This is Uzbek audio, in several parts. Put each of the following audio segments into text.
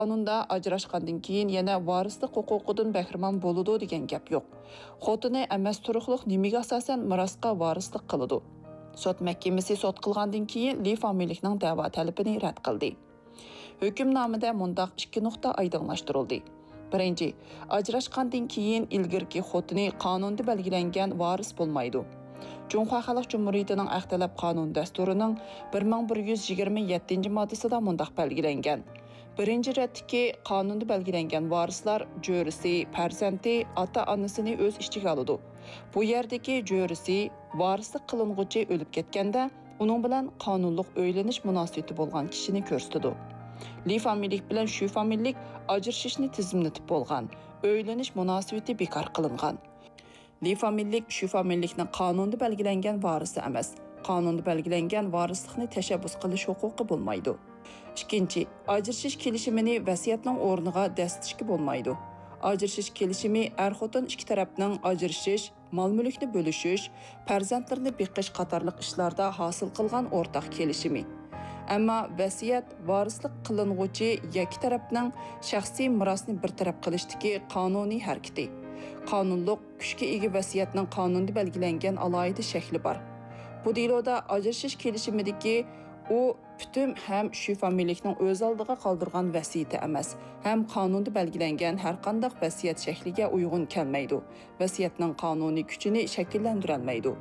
Qonunda ajrashgandan keyin yana varislik huquqidan bahramand bo'ladi degan gap yo'q. Xotini emas turuqliq nimaga asosan mirosga varislik qiladi. Sud mahkamasi sud qilgandan keyin Li familiyaning da'vo talabini rad qildi. Hukmnomada mundaq ikki nuqta oydinlashtirildi. Birinchi, ajrashgandan keyin ilgirki xotini qonunda belgilangan varis bo'lmaydi. Cunhua Xalq Cumhuriyetining Axtalab qonun dasturining 1127-moddasida mundaq belgilangan. Birinchi reddagi qonunda belgilangan varislar jo'risi, farzandi, ota-onasini o'z ichiga oladi. Bu yerdagi jo'risi varislik qilinguchi o'lib ketganda, uning bilan qonunliq o'ylanish munosabati bo'lgan kishini ko'rsatadi. Li familiyalik bilan shu familiyalik ajrashishni tizimlatib bo'lgan, o'ylanish munosabati bekor qilingan. Li familiyalik shu familiyalikning qonunda belgilangan varisi emas. Qonunda belgilangan varislikni tashabbus qilish huquqi bo'lmaydi. Ikkinchi, ajrashish kelishimini vasiyatning o'rniga dastishga bo'lmaydi. Ajrashish kelishimi er-xotin ikki tarafning ajrashish, mol-mulkni bo'lishish, farzandlarni beqish qatorliq ishlarda hosil qilgan o'rtaq kelishimi. Ammo vasiyat varislik qilinguchi ikki tarafning shaxsiy mirosni bartaraf qilishdagi qonuniy harakati. Qonunliq kuchga ega vasiyatning qonunda belgilangan alohida shakli bor. Bu deloda ajrashish kelishimidagi u bütün ham shu familiyalikning o'z oldiga qoldirgan vasiyati emas, ham qonunda belgilangan har qanday vasiyat shakliga uyg'un kelmaydi. Vasiyatning qonuniy kuchini shakllantirolmaydi.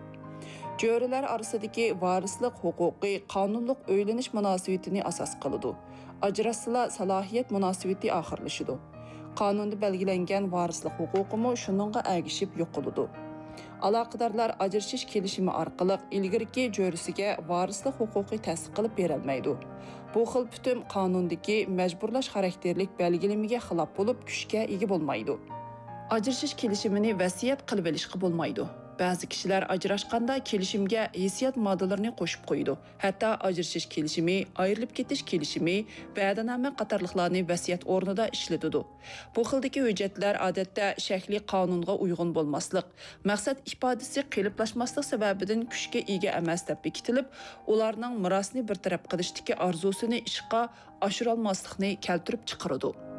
Jo'ralar orasidagi varislik huquqi qonunliq o'ylanish munosabatini asos qiladi. Ajrashsalar salohiyat munosabati oxirlashadi. Qonunda belgilangan varislik huquqimi shuningga agishib yo'qoladi. Aloqadorlar ajrashish kelishimi orqali ilgirki jo'risiga varislik huquqi tasdiq qilib berilmaydi. Bu xil putum qonundagi majburlash xarakterlik belgilamiga xilof bo'lib kuchga ega bo'lmaydi. Ajrashish kelishimini vasiyat qilib olishga bo'lmaydi. Ba'zi kishilar ajrashganda kelishimga hissiyat moddalarini qo'shib qo'ydi. Hatto ajrashish kelishimi, ayrilib ketish kelishimi, va'danoma qatorliqlarni vasiyat o'rnida ishlatadi. Bu xildagi hujjatlar odatda shakli qonunga uyg'un bo'lmaslik, maqsad ifodasi qiliplashmaslik sababidan kuchga ega emas deb bekitilib, ularning mirosni bartaraf qilishdagi orzusini ishga oshira olmaslikni keltirib chiqaradi.